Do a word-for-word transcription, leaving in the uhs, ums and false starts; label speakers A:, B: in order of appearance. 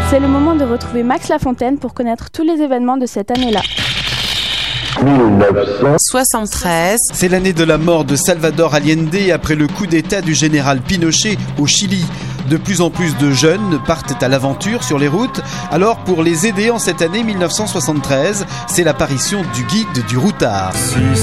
A: C'est le moment de retrouver Max Lafontaine pour connaître tous les événements de cette année-là.
B: soixante-treize.
C: C'est l'année de la mort de Salvador Allende après le coup d'état du général Pinochet au Chili. De plus en plus de jeunes partent à l'aventure sur les routes. Alors pour les aider en cette année mille neuf cent soixante-treize, c'est l'apparition du guide du routard.